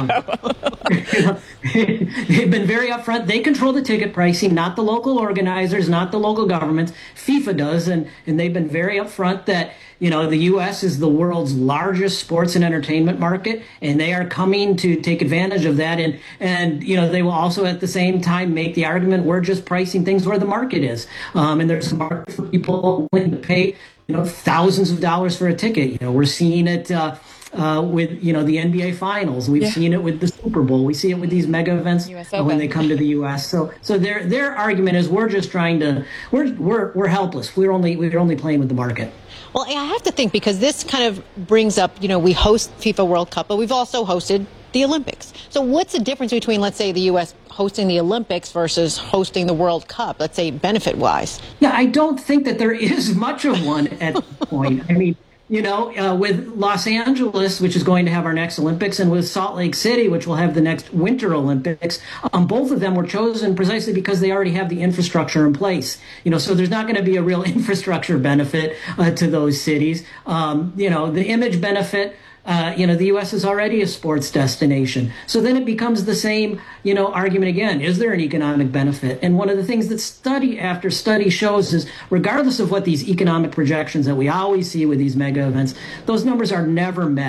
go. They've been very upfront. They control the ticket pricing, not the local organizers, not the local governments. FIFA does, and they've been very upfront that, the U.S. is the world's largest sports and entertainment market, and they are coming to take advantage of that. And they will also at the same time make the argument we're just pricing things where the market is. And there's a market for people willing to pay thousands of dollars for a ticket. We're seeing it with the NBA Finals. We've seen it with the Super Bowl. We see it with these mega events when they come to the U.S. So their argument is we're just trying to we're helpless. We're only playing with the market. Well, I have to think, because this kind of brings up, we host FIFA World Cup, but we've also hosted the Olympics. So what's the difference between, let's say, the U.S. hosting the Olympics versus hosting the World Cup, let's say, benefit-wise? Yeah, I don't think that there is much of one at this point. I mean, with Los Angeles, which is going to have our next Olympics, and with Salt Lake City, which will have the next Winter Olympics, both of them were chosen precisely because they already have the infrastructure in place. So there's not going to be a real infrastructure benefit to those cities. The image benefit. The U.S. is already a sports destination. So then it becomes the same, argument again. Is there an economic benefit? And one of the things that study after study shows is, regardless of what these economic projections that we always see with these mega events, those numbers are never met.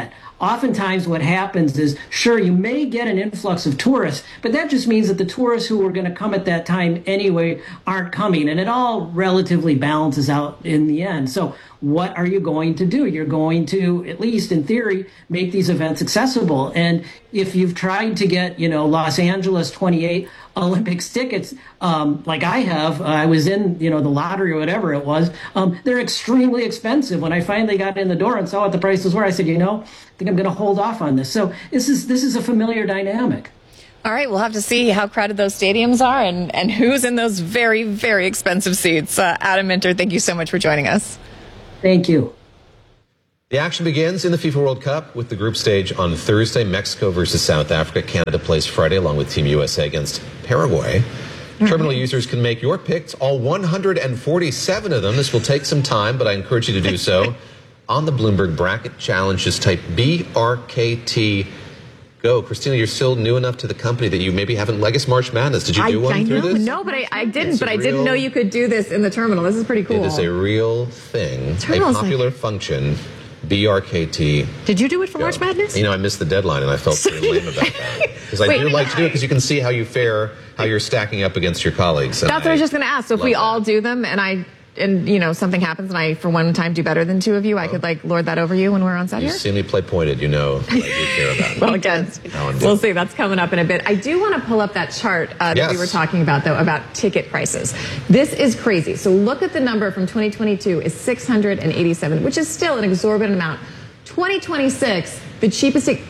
oftentimes what happens is, sure, you may get an influx of tourists, but that just means that the tourists who were going to come at that time anyway aren't coming, and it all relatively balances out in the end. So what are you going to do? You're going to, at least in theory, make these events accessible. And if you've tried to get, Los Angeles 28 Olympics tickets, like I have, I was in, the lottery or whatever it was, they're extremely expensive. When I finally got in the door and saw what the prices were, I said, I think I'm going to hold off on this. So this is a familiar dynamic. All right, we'll have to see how crowded those stadiums are and who's in those very, very expensive seats. Adam Minter, thank you so much for joining us. Thank you. The action begins in the FIFA World Cup with the group stage on Thursday. Mexico versus South Africa. Canada plays Friday along with Team USA against Paraguay. Terminal users can make your picks, all 147 of them. This will take some time, but I encourage you to do so. On the Bloomberg Bracket Challenge, just type BRKT. Go. Christina, you're still new enough to the company that you maybe haven't. Legacy March Madness. Did you do one through this? No, but I didn't. But I didn't know you could do this in the terminal. This is pretty cool. It is a real thing. A popular function. BRKT. Did you do it for March Madness? I missed the deadline and I felt pretty lame about that. Because I do like to do it because you can see how you fare, how you're stacking up against your colleagues. That's what I was just going to ask. So if we all do them and something happens and I, for one time, do better than two of you, I could lord that over you when we're on set here? You see me play pointed, you know what I do care about. Well, again, we'll see. That's coming up in a bit. I do want to pull up that chart that we were talking about, though, about ticket prices. This is crazy. So look at the number from 2022 is 687, which is still an exorbitant amount. 2026, the cheapest ticket,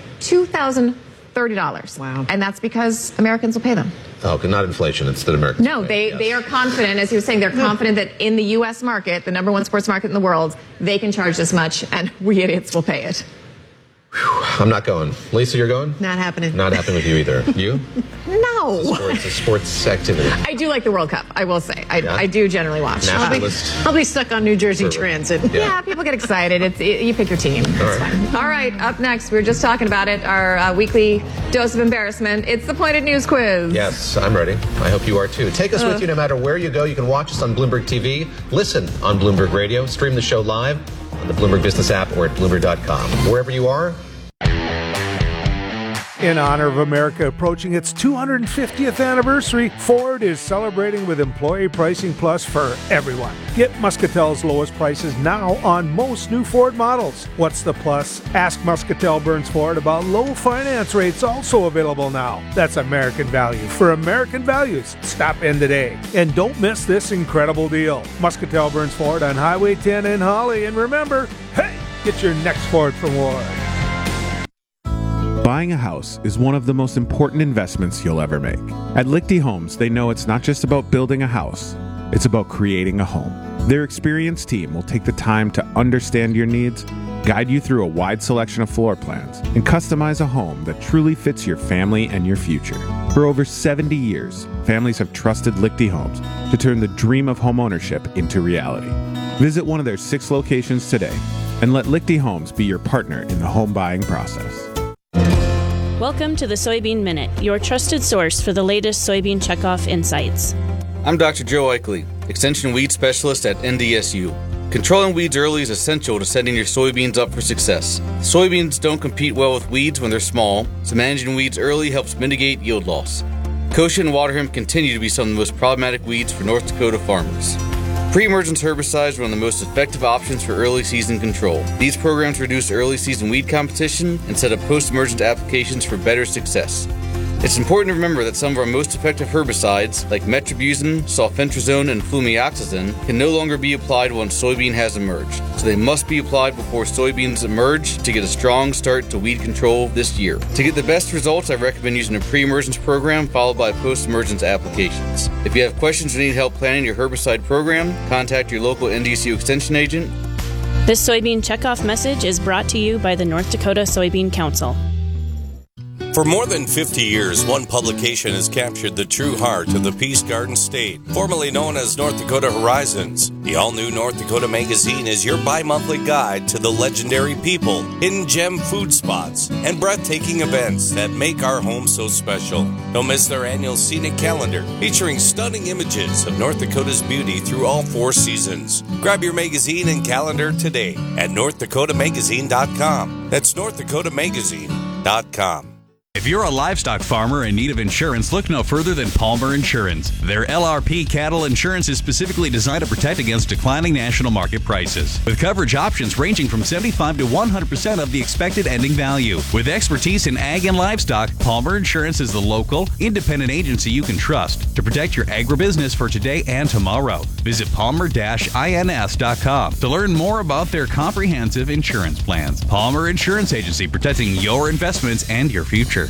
$2,030. Wow. And that's because Americans will pay them. Oh, not inflation. It's that Americans. No, they are confident, as he was saying, they're confident that in the U.S. market, the number one sports market in the world, they can charge this much, and we idiots will pay it. I'm not going. Lisa, you're going? Not happening. Not happening with you either. You? No. It's a sports activity. I do like the World Cup, I will say. I do generally watch. I'll be stuck on New Jersey Transit. Yeah, people get excited. You pick your team. It's fine. All right, up next, we were just talking about it, our weekly dose of embarrassment. It's the Pointed News Quiz. Yes, I'm ready. I hope you are too. Take us with you no matter where you go. You can watch us on Bloomberg TV, listen on Bloomberg Radio, stream the show live on the Bloomberg Business app or at Bloomberg.com. Wherever you are. In honor of America approaching its 250th anniversary, Ford is celebrating with Employee Pricing Plus for everyone. Get Muscatel's lowest prices now on most new Ford models. What's the plus? Ask Muscatel Burns Ford about low finance rates, also available now. That's American value for American values. Stop in today. And don't miss this incredible deal. Muscatel Burns Ford on Highway 10 in Holly. And remember, hey, get your next Ford from Ward. Buying a house is one of the most important investments you'll ever make. At Lichty Homes, they know it's not just about building a house, it's about creating a home. Their experienced team will take the time to understand your needs, guide you through a wide selection of floor plans, and customize a home that truly fits your family and your future. For over 70 years, families have trusted Lichty Homes to turn the dream of homeownership into reality. Visit one of their 6 locations today and let Lichty Homes be your partner in the home buying process. Welcome to the Soybean Minute, your trusted source for the latest soybean checkoff insights. I'm Dr. Joe Eichley, Extension Weed Specialist at NDSU. Controlling weeds early is essential to setting your soybeans up for success. Soybeans don't compete well with weeds when they're small, so managing weeds early helps mitigate yield loss. Kochia and water hemp continue to be some of the most problematic weeds for North Dakota farmers. Pre-emergence herbicides are one of the most effective options for early season control. These programs reduce early season weed competition and set up post-emergent applications for better success. It's important to remember that some of our most effective herbicides, like metribuzin, sulfentrazone, and flumioxazin, can no longer be applied once soybean has emerged, so they must be applied before soybeans emerge to get a strong start to weed control this year. To get the best results, I recommend using a pre-emergence program followed by post-emergence applications. If you have questions or need help planning your herbicide program, contact your local NDSU Extension agent. This soybean checkoff message is brought to you by the North Dakota Soybean Council. For more than 50 years, one publication has captured the true heart of the Peace Garden State, formerly known as North Dakota Horizons. The all-new North Dakota Magazine is your bi-monthly guide to the legendary people, hidden gem food spots, and breathtaking events that make our home so special. Don't miss their annual scenic calendar, featuring stunning images of North Dakota's beauty through all 4 seasons. Grab your magazine and calendar today at NorthDakotaMagazine.com. That's NorthDakotaMagazine.com. If you're a livestock farmer in need of insurance, look no further than Palmer Insurance. Their LRP cattle insurance is specifically designed to protect against declining national market prices, with coverage options ranging from 75 to 100% of the expected ending value. With expertise in ag and livestock, Palmer Insurance is the local, independent agency you can trust to protect your agribusiness for today and tomorrow. Visit palmer-ins.com to learn more about their comprehensive insurance plans. Palmer Insurance Agency, protecting your investments and your future.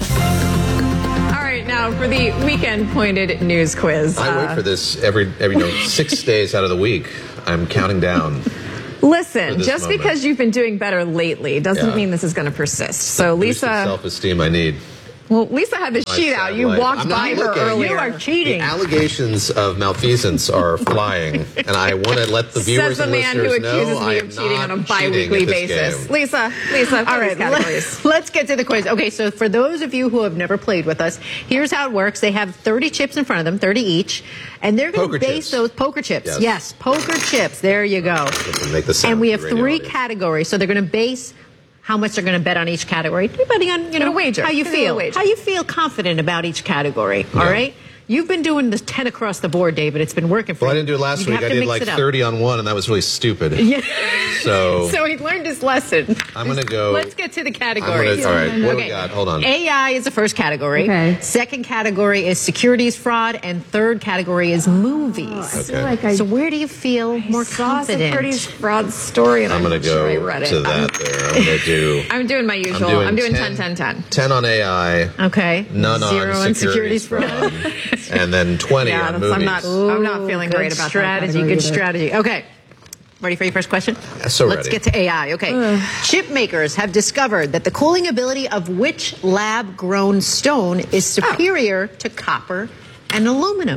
All right, now for the weekend-pointed news quiz. I wait for this every 6 days out of the week. I'm counting down. Listen, just moment. because you've been doing better lately doesn't mean this is going to persist. So, Lisa, self-esteem I need. Well, Lisa had the sheet out. You walked by her earlier. You are cheating. The allegations of malfeasance are flying, and I want to let the viewers and listeners know Says the man who accuses me of cheating on a bi-weekly basis. Lisa, all right, let's get to the quiz. Okay, so for those of you who have never played with us, here's how it works. They have 30 chips in front of them, 30 each, and they're going to base those poker chips. Yes, poker chips. There you go. Make the sound and we have for 3 radio. categories, so they're going to base how much they're going to bet on each category, depending on how you feel. How you feel confident about each category. All right. You've been doing the 10 across the board, David. It's been working for you. Well, I didn't do it last week. I did like 30 on one, and that was really stupid. Yeah. So he learned his lesson. I'm going to go. Let's get to the categories. All right. What do we got? Hold on. AI is the first category. Okay. Second category is securities fraud, and third category is movies. Okay. So where do you feel more confident? Securities fraud story, and I'm going to go to that there. I'm going to do. I'm doing my usual. I'm doing 10, 10, 10. 10 on AI. Okay. None 0 on on securities fraud. And then 20 on movies. I'm not feeling great about strategy. that. Good strategy. Okay. Ready for your first question? So Let's get to AI. Okay. Chip makers have discovered that the cooling ability of which lab-grown stone is superior to copper and aluminum.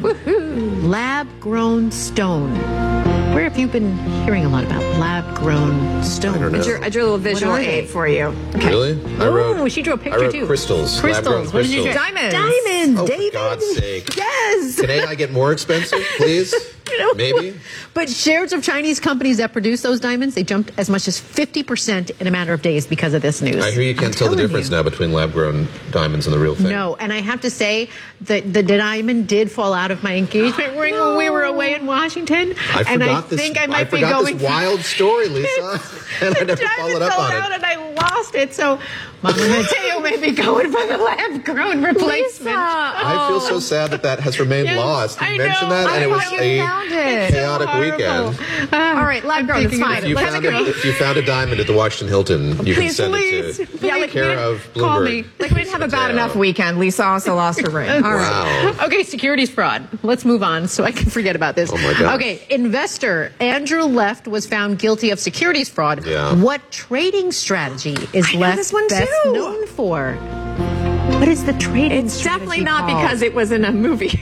Lab-grown stone. Where have you been hearing a lot about lab-grown stone? I don't know. I drew a little visual aid for you. Okay. Really? She drew a picture I wrote too. crystals. Crystals. What did you draw? Diamonds. Diamonds, Oh, David. for God's sake. Yes. Can AI get more expensive, please? Maybe. But shares of Chinese companies that produce those diamonds, they jumped as much as 50% in a matter of days because of this news. I hear you can't tell the difference now between lab-grown diamonds and the real thing. No, and I have to say that the diamond did fall out of my engagement ring when we were away in Washington. I forgot this wild story, Lisa, and I never followed up on it. And I lost it. So Mama Mateo may be going for the lab-grown replacement. I feel so sad that has remained lost. You mentioned that, and it was a chaotic weekend. All right, lab-grown, it's fine. If you found a diamond at the Washington Hilton, you can send it to care of Bloomberg. Call me. Like we didn't have a bad enough weekend. Lisa also lost her ring. All right. Okay, securities fraud. Let's move on so I can forget about this. Oh my God. Okay, investor Andrew Left was found guilty of securities fraud. Yeah. What trading strategy is Left best known for? What is the trading It's strategy definitely not called? because it was in a movie.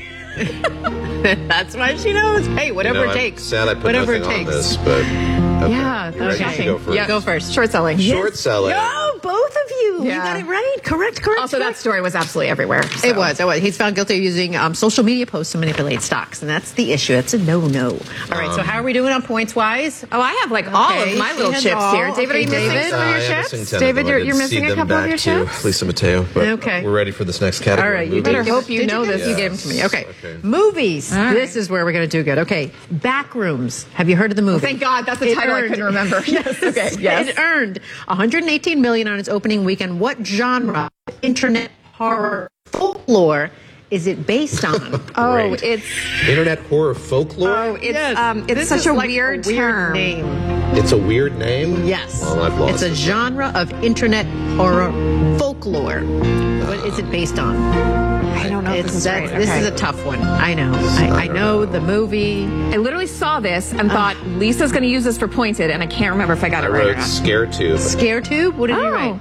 That's why she knows. Hey, whatever it takes. I'm sad I put whatever nothing it on takes. this, but okay. Yeah, Ready? shocking. Go first. Yeah, go first. Short selling. Short selling. No, both of you. You got it right. Correct. Also, that story was absolutely everywhere. So. It was. He's found guilty of using social media posts to manipulate stocks, and that's the issue. That's a no-no. All right, so how are we doing on points-wise? Oh, I have all of my little chips here. David, are you missing some of your chips? David, you're missing a couple of your chips? Lisa Mateo. But Okay. We're ready for this next category. All right, you better did- hope you did know this. You gave them to me. Okay. Movies. This is where we're going to do good. Okay. Backrooms. Have you heard of the movie? Thank God, that's a title I couldn't remember. Yes. Okay. Yes. It earned $118 million on its opening weekend. What genre of internet horror folklore is it based on? Oh, it's Internet horror folklore? Oh, it's This it's such is a like weird a weird term. name. It's a weird name? Yes. Well, I've lost It's a it. genre of internet horror folklore. What is it based on? I don't know if this is right. This Okay. is a tough one. I know. I know the movie. I literally saw this and thought Lisa's going to use this for pointed, and I can't remember if I got I it right or wrote not. Scare Tube. Scare Tube? What did you write?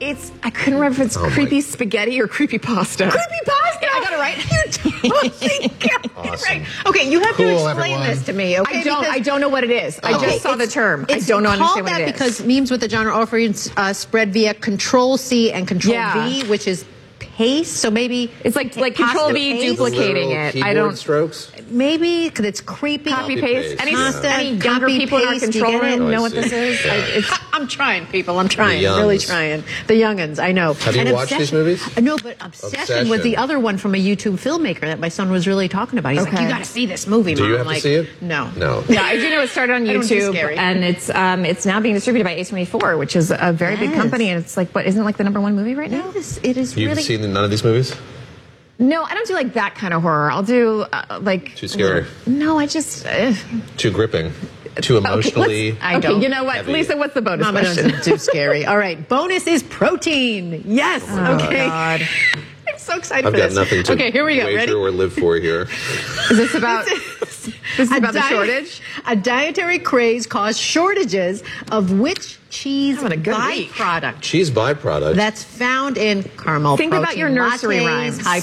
I couldn't remember if it's creepy spaghetti or creepy pasta. Creepy pasta. I got it right. You totally got it right. Okay, you have to explain this to me. Okay, I don't know what it is. I just saw the term. I don't know understand what it is. Because memes with the genre offering spread via Control-C and Control-V, which is paste. So maybe it's like Control-V duplicating it. I don't. Strokes. Maybe because it's creepy. Copy paste. Any younger copy people in our paste, control room know what see. this is? Yeah. I'm trying, people. I'm trying. Really trying. The youngins, I know. Have you watched these movies? No, but Obsession was the other one from a YouTube filmmaker that my son was really talking about. He's like, you got to see this movie, Mom. Do you have to see it? No. No. Yeah, I do know it started on I don't do YouTube, scary. and it's now being distributed by A24, which is a very big company, and it's like, what, isn't it like the #1 movie right now? It is You've really. seen none of these movies? No, I don't do like that kind of horror. I'll do like Too scary. No, I just. Too gripping. Too emotionally. Okay, you know what, heavy. Lisa? What's the bonus Mama question? doesn't do scary. All right, bonus is protein. Yes. Okay. God. I'm so excited I've for got this. nothing to Okay, here we go. wager Ready? or live for here. Is this about? This is about the shortage. A dietary craze caused shortages of which cheese byproduct? Cheese byproduct. That's found in caramel Think about your protein nursery lattes, rhymes. high